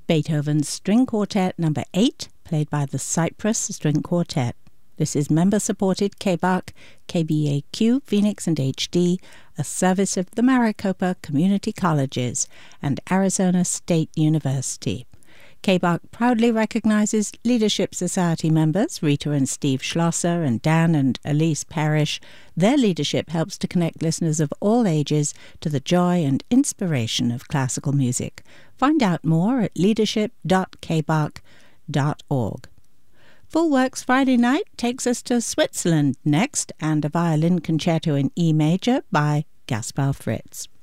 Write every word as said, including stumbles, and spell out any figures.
Beethoven's String Quartet Number eight, played by the Cyprus String Quartet. This is member-supported K B A C, K B A Q, Phoenix and H D, a service of the Maricopa Community Colleges and Arizona State University. K B A C proudly recognizes Leadership Society members Rita and Steve Schlosser and Dan and Elise Parrish. Their leadership helps to connect listeners of all ages to the joy and inspiration of classical music. Find out more at leadership dot k b a c dot org. Full Works Friday night takes us to Switzerland next, and a violin concerto in E major by Gaspar Fritz.